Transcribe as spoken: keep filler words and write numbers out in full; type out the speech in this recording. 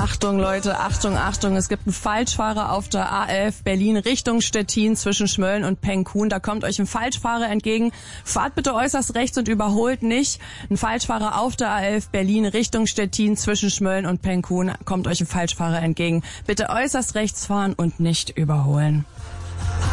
Achtung Leute, Achtung, Achtung, es gibt einen Falschfahrer auf der A elf Berlin Richtung Stettin zwischen Schmölln und Pengkun. Da kommt euch ein Falschfahrer entgegen. Fahrt bitte äußerst rechts und überholt nicht. Ein Falschfahrer auf der A elf Berlin Richtung Stettin zwischen Schmölln und Pengkun. Kommt euch ein Falschfahrer entgegen. Bitte äußerst rechts fahren und nicht überholen.